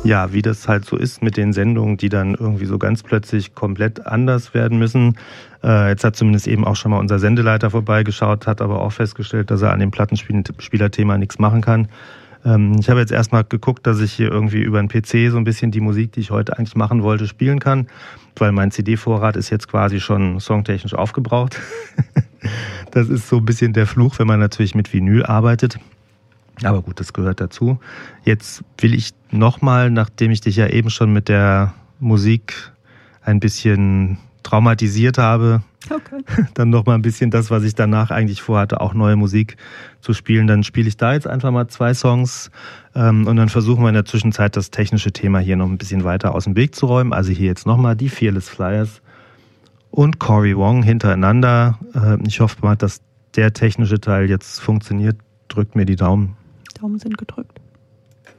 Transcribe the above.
Ja, wie das halt so ist mit den Sendungen, die dann irgendwie so ganz plötzlich komplett anders werden müssen. Jetzt hat zumindest eben auch schon mal unser Sendeleiter vorbeigeschaut, hat aber auch festgestellt, dass er an dem Plattenspielerthema nichts machen kann. Ich habe jetzt erstmal geguckt, dass ich hier irgendwie über den PC so ein bisschen die Musik, die ich heute eigentlich machen wollte, spielen kann, weil mein CD-Vorrat ist jetzt quasi schon songtechnisch aufgebraucht. Das ist so ein bisschen der Fluch, wenn man natürlich mit Vinyl arbeitet. Aber gut, das gehört dazu. Jetzt will ich nochmal, nachdem ich dich ja eben schon mit der Musik ein bisschen traumatisiert habe, dann nochmal ein bisschen das, was ich danach eigentlich vorhatte, auch neue Musik zu spielen. Dann spiele ich da jetzt einfach mal 2 Songs und dann versuchen wir in der Zwischenzeit das technische Thema hier noch ein bisschen weiter aus dem Weg zu räumen. Also hier jetzt nochmal die Fearless Flyers und Cory Wong hintereinander. Ich hoffe mal, dass der technische Teil jetzt funktioniert. Drückt mir die Daumen. Daumen sind gedrückt.